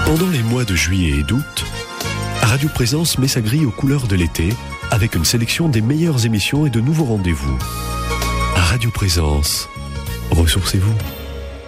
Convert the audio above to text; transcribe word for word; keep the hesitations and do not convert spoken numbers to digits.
Pendant les mois de juillet et d'août, Radio Présence met sa grille aux couleurs de l'été avec une sélection des meilleures émissions et de nouveaux rendez-vous. Radio Présence, ressourcez-vous.